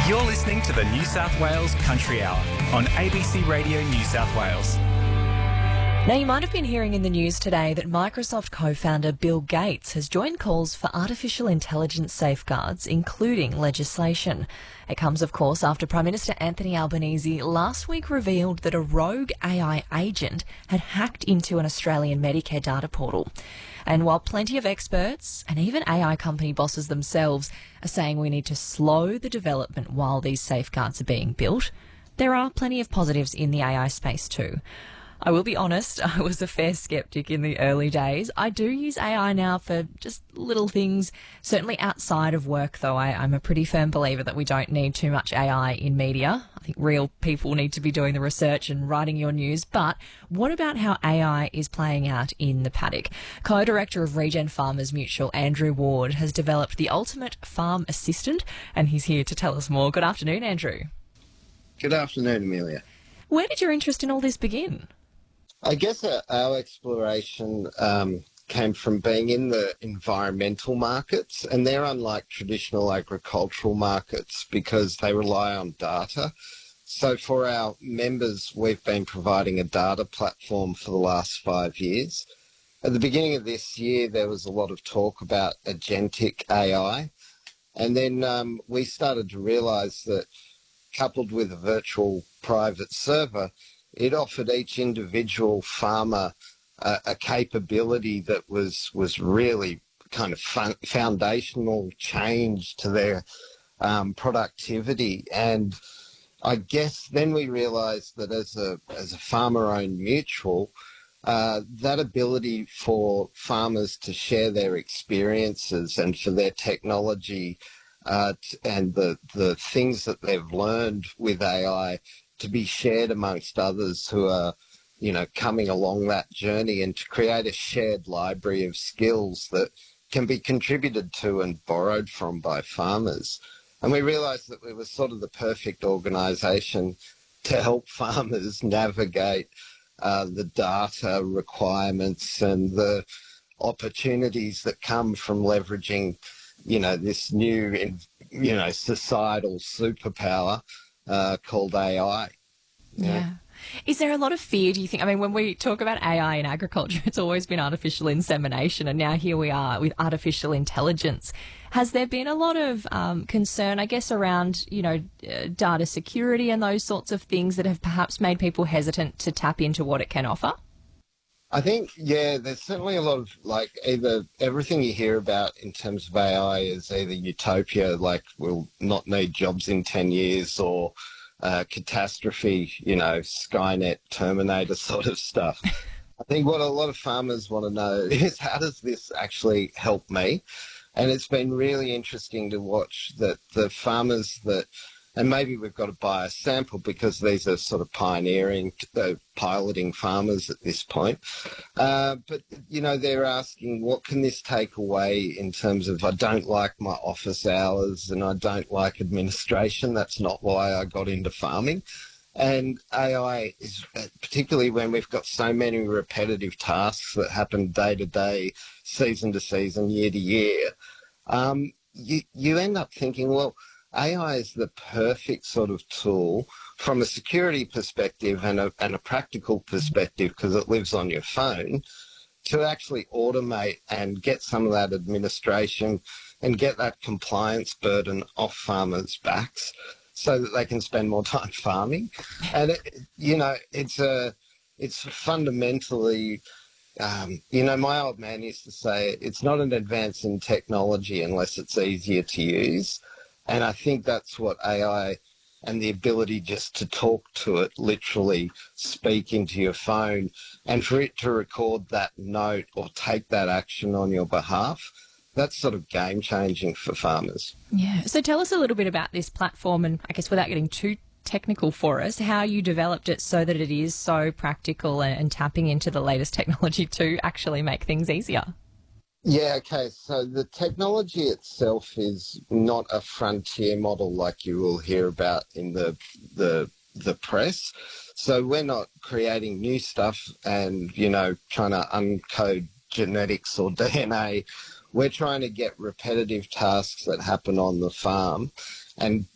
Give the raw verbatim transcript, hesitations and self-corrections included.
You're listening to the New South Wales Country Hour on A B C Radio New South Wales. Now, you might have been hearing in the news today that Microsoft co-founder Bill Gates has joined calls for artificial intelligence safeguards, including legislation. It comes, of course, after Prime Minister Anthony Albanese last week revealed that a rogue A I agent had hacked into an Australian Medicare data portal. And while plenty of experts and even A I company bosses themselves are saying we need to slow the development while these safeguards are being built, there are plenty of positives in the A I space too. I will be honest, I was a fair sceptic in the early days. I do use A I now for just little things, certainly outside of work, though. I, I'm a pretty firm believer that we don't need too much A I in media. I think real people need to be doing the research and writing your news. But what about how A I is playing out in the paddock? Co-director of Regen Farmers Mutual, Andrew Ward, has developed the ultimate farm assistant, and he's here to tell us more. Good afternoon, Andrew. Good afternoon, Amelia. Where did your interest in all this begin? I guess our, our exploration um, came from being in the environmental markets, and they're unlike traditional agricultural markets because they rely on data. So for our members, we've been providing a data platform for the last five years. At the beginning of this year, there was a lot of talk about agentic A I, and then um, we started to realise that coupled with a virtual private server, it offered each individual farmer uh, a capability that was was really kind of fun, foundational change to their um, productivity. And I guess then we realised that as a as a farmer-owned mutual, uh, that ability for farmers to share their experiences and for their technology uh, and the the things that they've learned with A I to be shared amongst others who are, you know, coming along that journey, and to create a shared library of skills that can be contributed to and borrowed from by farmers. And we realised that we were sort of the perfect organisation to help farmers navigate uh, the data requirements and the opportunities that come from leveraging, you know, this new, you know, societal superpower Uh, called A I. Yeah. yeah. Is there a lot of fear, do you think? I mean, when we talk about A I in agriculture, it's always been artificial insemination, and now here we are with artificial intelligence. Has there been a lot of um, concern, I guess, around, you know, uh, data security and those sorts of things that have perhaps made people hesitant to tap into what it can offer? I think, yeah, there's certainly a lot of, like, either everything you hear about in terms of A I is either utopia, like we'll not need jobs in ten years, or uh, catastrophe, you know, Skynet, Terminator sort of stuff. I think what a lot of farmers want to know is, how does this actually help me? And it's been really interesting to watch that the farmers that, and maybe we've got to buy a sample because these are sort of pioneering, uh, piloting farmers at this point. Uh, but, you know, they're asking, what can this take away in terms of, I don't like my office hours and I don't like administration. That's not why I got into farming. And A I is, particularly when we've got so many repetitive tasks that happen day to day, season to season, year to year, um, you, you end up thinking, well, A I is the perfect sort of tool from a security perspective and a, and a practical perspective, because it lives on your phone, to actually automate and get some of that administration and get that compliance burden off farmers' backs so that they can spend more time farming. And, it, you know, it's a, it's fundamentally, um, you know, my old man used to say, it's not an advance in technology unless it's easier to use. And I think that's what A I and the ability just to talk to it, literally speak into your phone, and for it to record that note or take that action on your behalf, that's sort of game-changing for farmers. Yeah. So tell us a little bit about this platform, and I guess without getting too technical for us, how you developed it so that it is so practical and, and tapping into the latest technology to actually make things easier. Yeah, okay. So the technology itself is not a frontier model like you will hear about in the the the press. So we're not creating new stuff and, you know, trying to uncode genetics or D N A. We're trying to get repetitive tasks that happen on the farm and